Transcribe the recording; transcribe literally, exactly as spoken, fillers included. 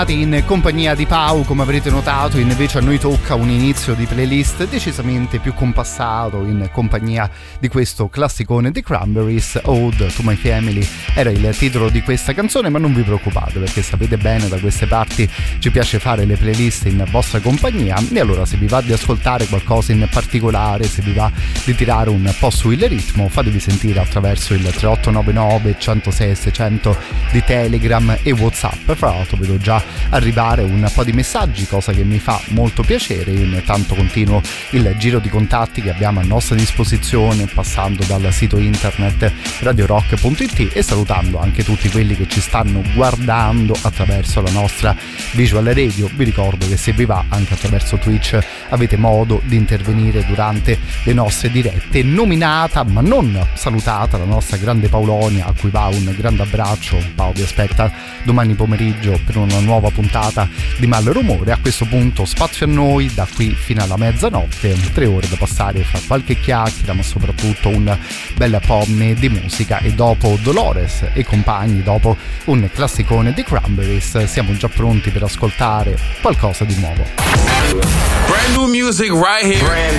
In compagnia di Pau, come avrete notato, invece a noi tocca un inizio di playlist decisamente più compassato in compagnia di questo classicone The Cranberries. Ode to My Family era il titolo di questa canzone, ma non vi preoccupate perché sapete bene da queste parti ci piace fare le playlist in vostra compagnia, e allora se vi va di ascoltare qualcosa in particolare, se vi va di tirare un po' su il ritmo, fatevi sentire attraverso il tre otto nove nove uno zero sei sei zero zero di Telegram e WhatsApp. Fra l'altro vedo già arrivare un po' di messaggi, cosa che mi fa molto piacere. Io intanto continuo il giro di contatti che abbiamo a nostra disposizione passando dal sito internet radio rock punto it e salutando anche tutti quelli che ci stanno guardando attraverso la nostra visual radio. Vi ricordo che se vi va anche attraverso Twitch avete modo di intervenire durante le nostre dirette. Nominata ma non salutata la nostra grande Paulonia, a cui va un grande abbraccio. Pau vi aspetta domani pomeriggio per una nuova puntata di Malrumore. A questo punto spazio a noi da qui fino alla mezzanotte, tre ore da passare fra qualche chiacchiera ma soprattutto un bel po' di musica, e dopo Dolores e compagni, dopo un classicone di Cranberries, siamo già pronti per ascoltare qualcosa di nuovo. Brand new music right here. Brand